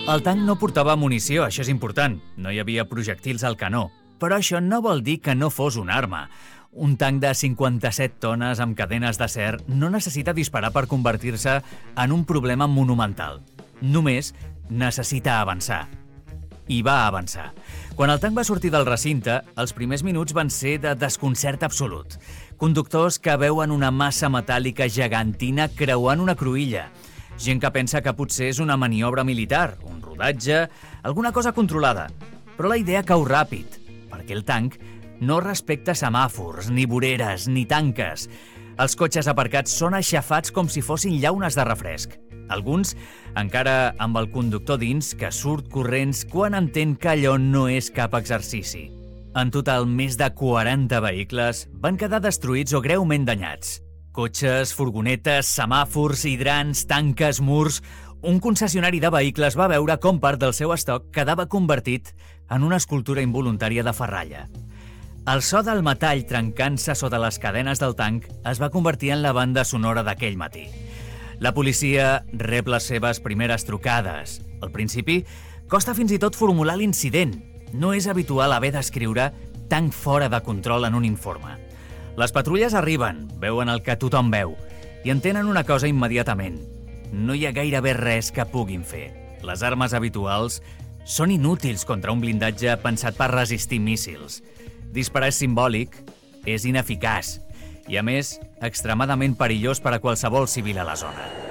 El tanc no portava munició, això és important. No hi havia projectils al canó. Però això no vol dir que no fos una arma. Un tanc de 57 tones amb cadenes d'acer no necessita disparar per convertir-se en un problema monumental. Només necessita avançar. I va avançar. Quan el tanc va sortir del recinte, els primers minuts van ser de desconcert absolut. Conductors que veuen una massa metàl·lica gegantina creuant una cruïlla. Gent que pensa que potser és una maniobra militar, un rodatge, alguna cosa controlada. Però la idea cau ràpid, perquè el tanc no respecta semàfors, ni voreres, ni tanques. Els cotxes aparcats són aixafats com si fossin llaunes de refresc. Alguns encara amb el conductor dins, que surt corrents quan entén que allò no és cap exercici. En total, més de 40 vehicles van quedar destruïts o greument danyats. Cotxes, furgonetes, semàfors, hidrants, tanques, murs... Un concessionari de vehicles va veure com part del seu estoc quedava convertit en una escultura involuntària de ferralla. El so del metall trencant-se sota les cadenes del tanc es va convertir en la banda sonora d'aquell matí. La policia rep les seves primeres trucades. Al principi, costa fins i tot formular l'incident. No és habitual haver d'escriure tanc fora de control en un informe. Les patrulles arriben, veuen el que tothom veu i entenen una cosa immediatament. No hi ha gairebé res que puguin fer. Les armes habituals són inútils contra un blindatge pensat per resistir míssils. Disparar és simbòlic, és ineficaç i, a més, extremadament perillós per a qualsevol civil a la zona.